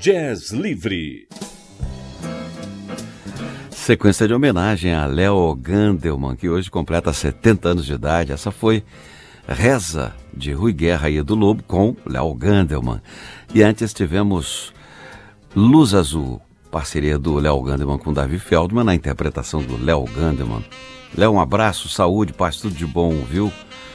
Jazz Livre. Sequência de homenagem a Léo Gandelman, que hoje completa 70 anos de idade. Essa foi Reza, de Rui Guerra e Edu Lobo, com Léo Gandelman. E antes tivemos Luz Azul, parceria do Léo Gandelman com Davi Feldman, na interpretação do Léo Gandelman. Léo, um abraço, saúde, paz, tudo de bom, viu?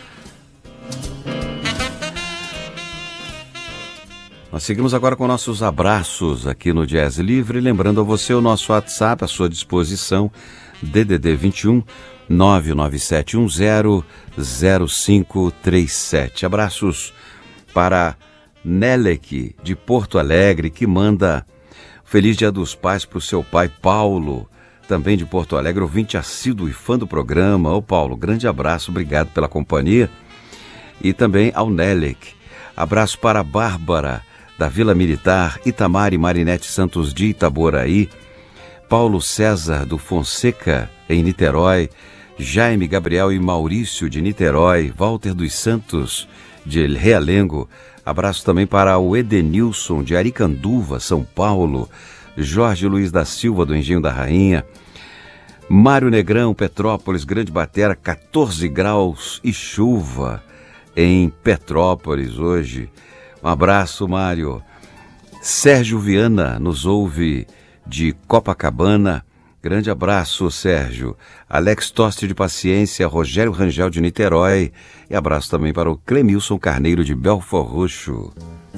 Nós seguimos agora com nossos abraços aqui no Jazz Livre, lembrando a você o nosso WhatsApp à sua disposição, DDD 21 99710 0537. Abraços para Nelek, de Porto Alegre, que manda Feliz Dia dos Pais para o seu pai Paulo, também de Porto Alegre, ouvinte assíduo e fã do programa. Ô Paulo, grande abraço, obrigado pela companhia. E também ao Nelek. Abraço para a Bárbara, da Vila Militar, Itamar e Marinete Santos de Itaboraí, Paulo César do Fonseca, em Niterói, Jaime, Gabriel e Maurício de Niterói, Walter dos Santos de Realengo. Abraço também para o Edenilson de Aricanduva, São Paulo, Jorge Luiz da Silva do Engenho da Rainha, Mário Negrão, Petrópolis, Grande Batera, 14 graus e chuva em Petrópolis hoje. Um abraço, Mário. Sérgio Viana nos ouve de Copacabana. Grande abraço, Sérgio. Alex Toste de Paciência, Rogério Rangel de Niterói. E abraço também para o Clemilson Carneiro de Belfort Roxo.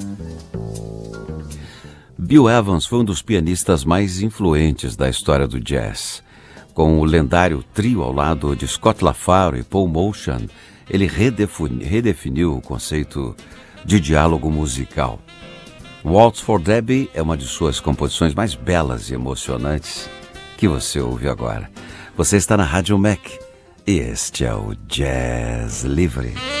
Bill Evans foi um dos pianistas mais influentes da história do jazz. Com o lendário trio ao lado de Scott LaFaro e Paul Motian, ele redefiniu o conceito de diálogo musical. Waltz for Debbie é uma de suas composições mais belas e emocionantes que você ouve agora. Você está na Rádio Mac e este é o Jazz Livre.